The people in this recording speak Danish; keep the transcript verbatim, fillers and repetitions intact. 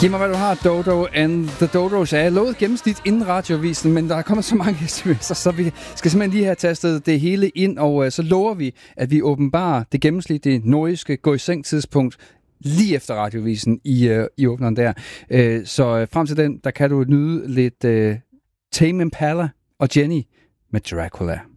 Giv mig, hvad du har, Dodo and the Dodos. Jeg har lovet gennemsnit inden radiovisen, men der er kommet så mange sms'er, så vi skal simpelthen lige have tastet det hele ind, og uh, så lover vi, at vi åbenbarer det gennemsnitlige nordiske gå-i-seng-tidspunkt lige efter radiovisen i, uh, i åbneren der. Uh, så uh, frem til den, der kan du nyde lidt uh, Tame Impala og Jenny med Dracula.